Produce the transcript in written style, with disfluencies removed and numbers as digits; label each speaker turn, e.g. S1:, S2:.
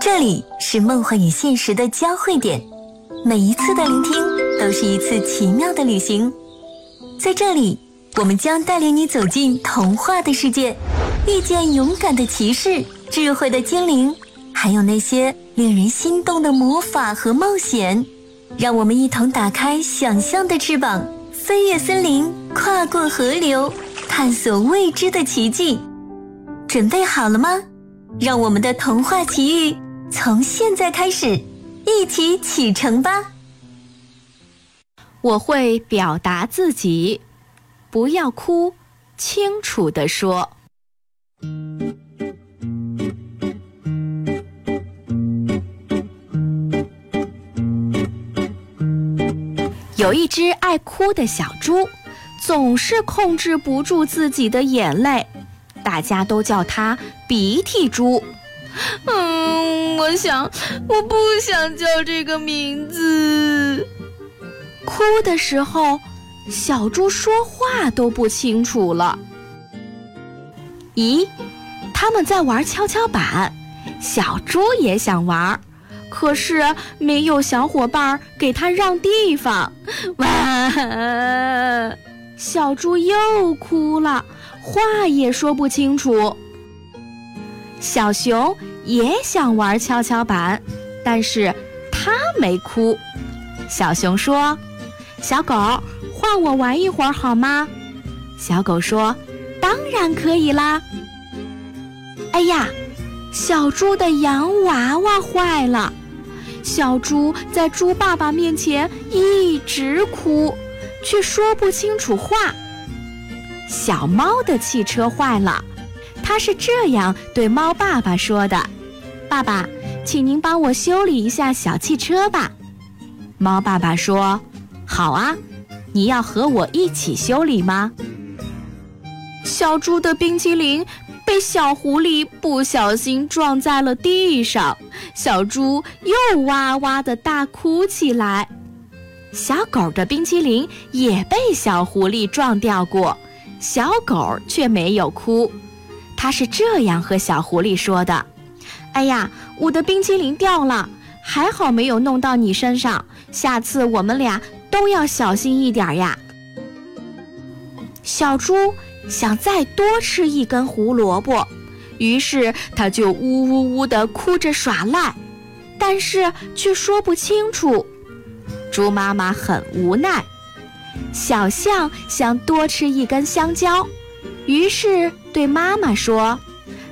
S1: 这里是梦幻与现实的交汇点，每一次的聆听都是一次奇妙的旅行。在这里，我们将带领你走进童话的世界，遇见勇敢的骑士、智慧的精灵，还有那些令人心动的魔法和冒险。让我们一同打开想象的翅膀，飞越森林，跨过河流，探索未知的奇迹。准备好了吗？让我们的童话奇遇从现在开始，一起启程吧。
S2: 我会表达自己，不要哭，清楚地说。有一只爱哭的小猪，总是控制不住自己的眼泪，大家都叫它鼻涕猪。我不想叫这个名字。哭的时候，小猪说话都不清楚了。咦，他们在玩跷跷板，小猪也想玩，可是没有小伙伴给他让地方。哇！小猪又哭了，话也说不清楚。小熊也想玩跷跷板，但是他没哭。小熊说：“小狗，换我玩一会儿好吗？”小狗说：“当然可以啦。”哎呀，小猪的洋娃娃坏了。小猪在猪爸爸面前一直哭，却说不清楚话。小猫的汽车坏了，它是这样对猫爸爸说的：“爸爸，请您帮我修理一下小汽车吧。”猫爸爸说：“好啊，你要和我一起修理吗？”小猪的冰淇淋被小狐狸不小心撞在了地上，小猪又哇哇地大哭起来。小狗的冰淇淋也被小狐狸撞掉过，小狗却没有哭。它是这样和小狐狸说的：“哎呀，我的冰淇淋掉了，还好没有弄到你身上，下次我们俩都要小心一点呀。”小猪想再多吃一根胡萝卜，于是他就呜呜呜地哭着耍赖，但是却说不清楚。猪妈妈很无奈。小象想多吃一根香蕉，于是对妈妈说：“